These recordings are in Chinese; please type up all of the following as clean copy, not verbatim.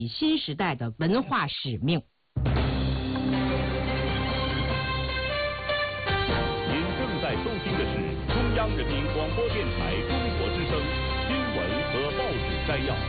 新时代的文化使命。 您正在收听的是中央人民广播电台中国之声新闻和报纸摘要。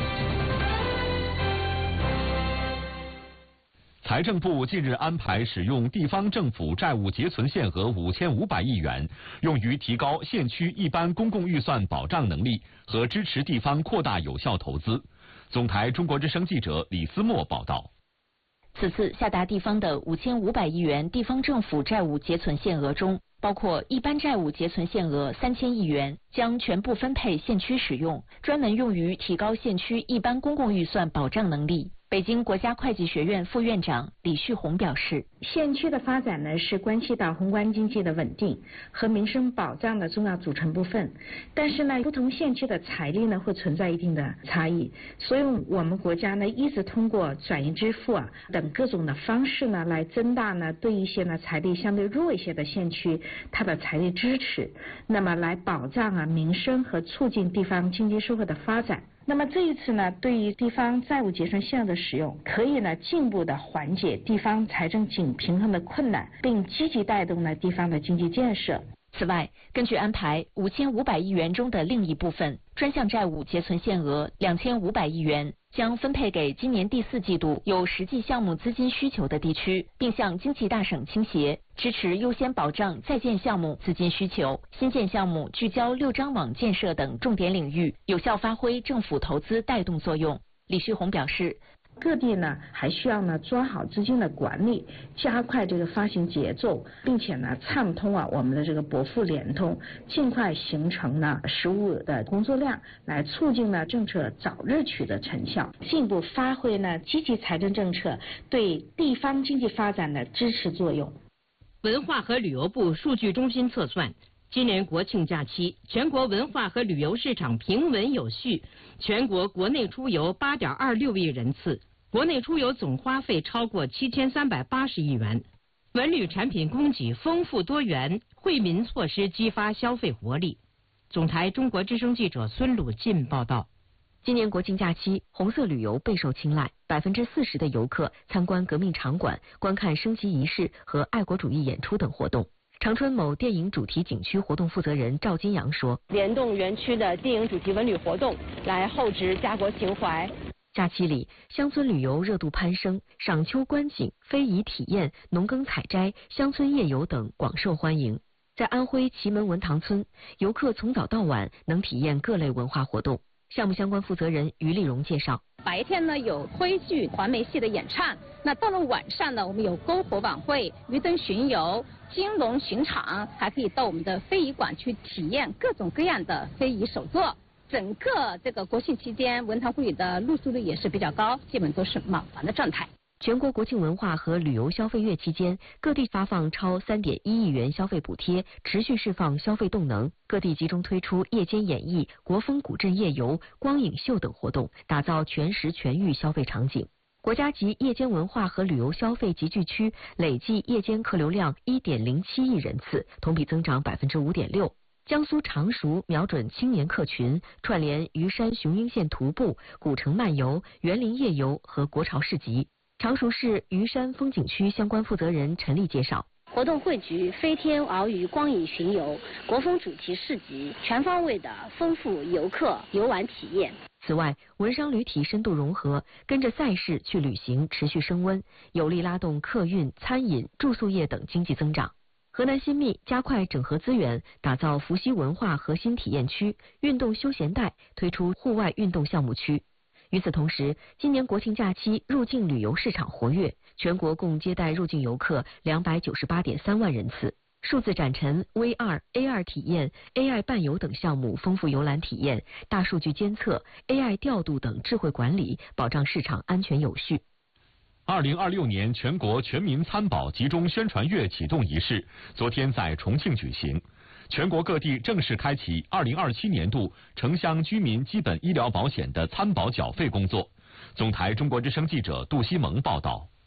财政部近日安排使用地方政府债务结存限额5500亿元，用于提高县区一般公共预算保障能力和支持地方扩大有效投资。总台中国之声记者李思墨报道。 此次下达地方的5500亿元地方政府债务结存限额中，包括一般债务结存限额3000亿元，将全部分配县区使用，专门用于提高县区一般公共预算保障能力。北京国家会计学院副院长李旭红表示， 县区的发展呢是关系到宏观经济的稳定和民生保障的重要组成部分，但是呢，不同县区的财力呢会存在一定的差异，所以我们国家呢一直通过转移支付等各种的方式呢来增大呢对一些呢财力相对弱一些的县区它的财力支持，那么来保障民生和促进地方经济社会的发展。那么这一次呢，对于地方债务结存限额的使用，可以呢进一步的缓解地方财政紧平衡的困难，并积极带动呢地方的经济建设。 此外，根据安排，5500亿元中的另一部分专项债务结存限额2500亿元，将分配给今年第4季度有实际项目资金需求的地区，并向经济大省倾斜，支持优先保障在建项目资金需求，新建项目聚焦6张网建设等重点领域，有效发挥政府投资带动作用。李旭红表示， 各地呢还需要呢抓好资金的管理，加快这个发行节奏，并且呢畅通我们的这个拨付联通，尽快形成呢实务的工作量，来促进呢政策早日取得成效，进一步发挥呢积极财政政策对地方经济发展的支持作用。 文化和旅游部数据中心测算，今年国庆假期，全国文化和旅游市场平稳有序，全国国内出游8.26亿人次，国内出游总花费超过7380亿元。文旅产品供给丰富多元，惠民措施激发消费活力。总台中国之声记者孙鲁进报道。 今年国庆假期，红色旅游备受青睐，40%的游客参观革命场馆、观看升旗仪式和爱国主义演出等活动。长春某电影主题景区活动负责人赵金阳说， 联动园区的电影主题文旅活动，来厚植家国情怀。 假期里，乡村旅游热度攀升，赏秋观景、非遗体验、农耕采摘、乡村夜游等广受欢迎。在安徽祁门文塘村，游客从早到晚能体验各类文化活动。项目相关负责人于丽荣介绍， 白天呢有徽剧、环梅戏的演唱，那到了晚上呢，我们有篝火晚会、鱼灯巡游、金龙巡场，还可以到我们的非遗馆去体验各种各样的非遗手作。整个这个国庆期间，文塘会旅的入住率也是比较高，基本都是满房的状态。 全国国庆文化和旅游消费月期间，各地发放超3.1亿元消费补贴，持续释放消费动能。各地集中推出夜间演艺、国风古镇夜游、光影秀等活动，打造全时全域消费场景。国家级夜间文化和旅游消费集聚区累计夜间客流量1.07亿人次，同比增长5.6%。江苏常熟瞄准青年客群，串联虞山雄鹰县徒步、古城漫游、园林夜游和国潮市集。常熟市虞山风景区相关负责人陈丽介绍， 活动汇聚飞天鳌鱼光影巡游、国风主题市集，全方位的丰富游客游玩体验。 此外，文商旅体深度融合，跟着赛事去旅行持续升温，有力拉动客运、餐饮、住宿业等经济增长。河南新密加快整合资源，打造伏羲文化核心体验区、运动休闲带，推出户外运动项目区。与此同时，今年国庆假期入境旅游市场活跃，全国共接待入境游客298.3万人次。数字展陈、VR、AR 体验、AI 伴游等项目丰富游览体验，大数据监测、AI 调度等智慧管理，保障市场安全有序。 2026年全国全民参保集中宣传月启动仪式昨天在重庆举行。全国各地正式开启2027年度城乡居民基本医疗保险的参保缴费工作。总台中国之声记者杜西蒙报道。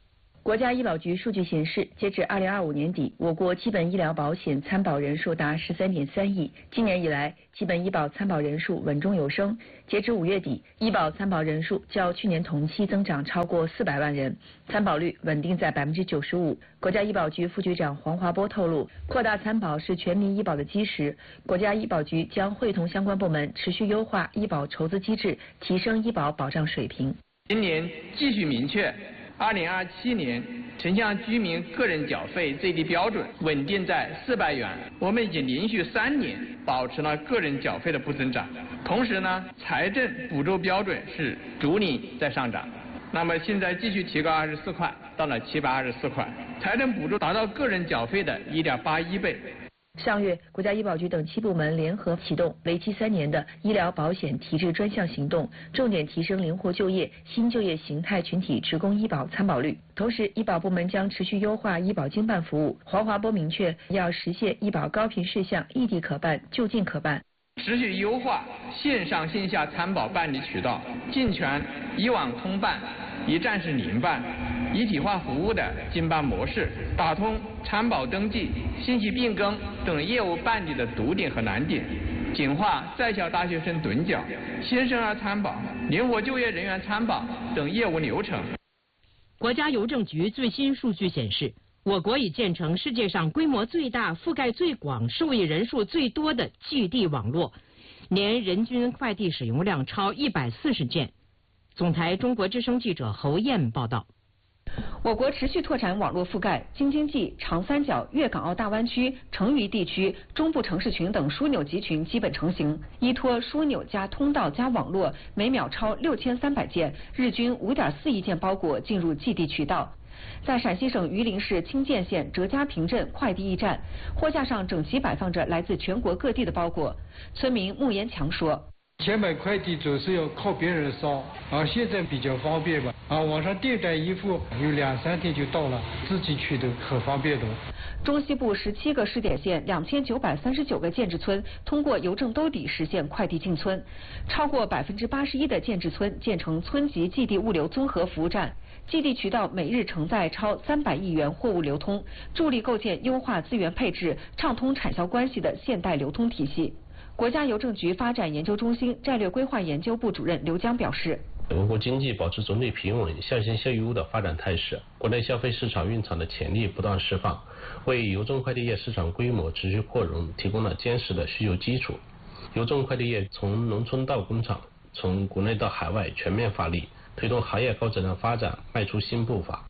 国家医保局数据显示，截至2025年底，我国基本医疗保险参保人数达13.3亿。今年以来，基本医保参保人数稳中有升。截至5月底，医保参保人数较去年同期增长超过400万人，参保率稳定在95%。国家医保局副局长黄华波透露，扩大参保是全民医保的基石。国家医保局将会同相关部门持续优化医保筹资机制，提升医保保障水平。 今年继续明确，2027年城乡居民个人缴费最低标准稳定在400元。我们已经连续3年保持了个人缴费的不增长，同时呢，财政补助标准是逐年在上涨。那么现在继续提高24块，到了724块，财政补助达到个人缴费的1.81倍。 上月，国家医保局等7部门联合启动为期3年的医疗保险提质专项行动，重点提升灵活就业、新就业形态群体职工医保参保率。同时，医保部门将持续优化医保经办服务。黄华波明确，要实现医保高频事项异地可办、就近可办。 持续优化线上线下参保办理渠道，健全一网通办、一站式联办、一体化服务的经办模式，打通参保登记、信息变更等业务办理的堵点和难点，简化在校大学生趸缴、新生儿参保、灵活就业人员参保等业务流程。 国家邮政局最新数据显示，我国已建成世界上规模最大、覆盖最广、受益人数最多的寄递网络，年人均快递使用量超140件。总台中国之声记者侯燕报道。 我国持续拓展网络覆盖，京津冀、长三角、粤港澳大湾区、成渝地区、中部城市群等枢纽集群基本成型。依托枢纽加通道加网络，每秒超6300件，日均5.4亿件包裹进入寄递渠道。在陕西省榆林市清涧县哲家坪镇快递驿站，货架上整齐摆放着来自全国各地的包裹。村民穆延强说：“ 前买快递总是要靠别人捎，现在比较方便吧。网上订单一付有2-3天就到了，自己取得可方便多。” 中西部17个试点县2939个建制村通过邮政兜底实现快递进村，超过81%的建制村建成村级寄递物流综合服务站。寄递渠道每日承载超300亿元货物流通，助力构建优化资源配置、畅通产销关系的现代流通体系。国家邮政局发展研究中心战略规划研究部主任刘江表示， 我国经济保持总体平稳、向新向优的发展态势，国内消费市场蕴藏的潜力不断释放，为邮政快递业市场规模持续扩容提供了坚实的需求基础。邮政快递业从农村到工厂，从国内到海外全面发力，推动行业高质量发展迈出新步伐。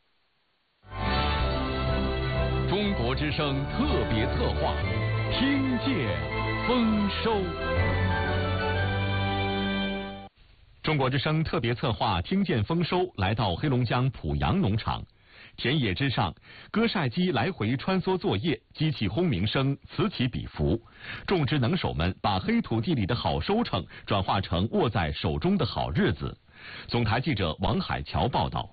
中国之声特别策划，听见丰收。中国之声特别策划听见丰收来到黑龙江濮阳农场，田野之上，割晒机来回穿梭作业，机器轰鸣声此起彼伏，种植能手们把黑土地里的好收成转化成握在手中的好日子。总台记者王海桥报道。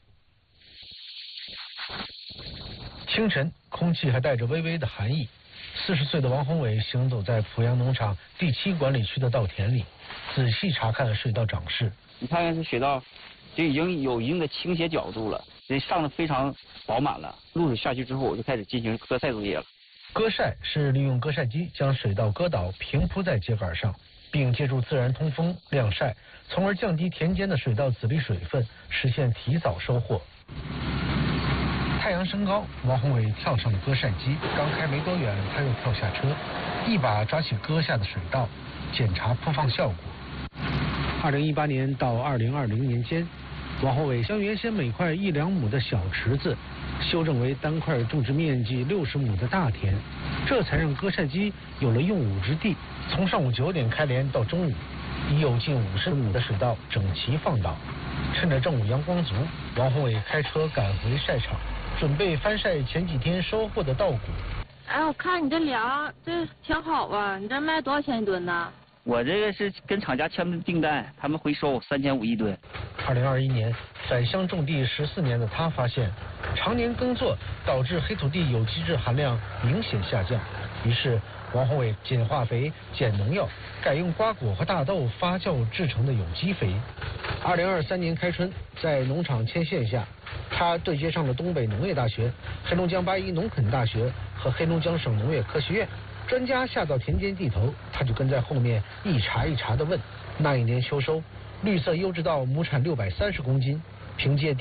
清晨，空气还带着微微的寒意。40岁的王宏伟行走在濮阳农场第7管理区的稻田里，仔细查看水稻长势。 你看这水稻就已经有一定的倾斜角度了，这上的非常饱满了。露水下去之后，我就开始进行割晒作业了。 割晒是利用割晒机将水稻割倒平铺在秸秆上，并借助自然通风晾晒，从而降低田间的水稻籽粒水分，实现提早收获。太阳升高，王宏伟跳上了割晒机，刚开没多远，他又跳下车，一把抓起割下的水稻，检查铺放效果。2018年到2020年间，王宏伟将原先每块1-2亩的小池子修正为单块种植面积60亩的大田，这才让割晒机有了用武之地。从上午9点开镰到中午，已有近50亩的水稻整齐放倒。趁着正午阳光足，王宏伟开车赶回晒场，准备翻晒前几天收获的稻谷。 我看你这粮这挺好啊，你这卖多少钱一吨呢？ 我这个是跟厂家签的订单，他们回收3500一吨。 2021年返乡种地14年的他发现，常年耕作导致黑土地有机质含量明显下降， 于是王宏伟减化肥、减农药，改用瓜果和大豆发酵制成的有机肥。2023年开春，在农场牵线下，他对接上了东北农业大学、黑龙江八一农垦大学和黑龙江省农业科学院。专家下到田间地头，他就跟在后面一茬一茬地问。那一年秋收，绿色优质稻亩产630公斤，凭借